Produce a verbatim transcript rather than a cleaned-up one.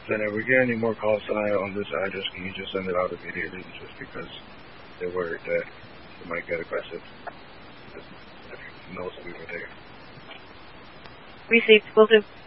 Then if we get any more calls tonight on this address, can you just send it out immediately just because they're worried that they might get aggressive? Because knows we were there. Received. Will do.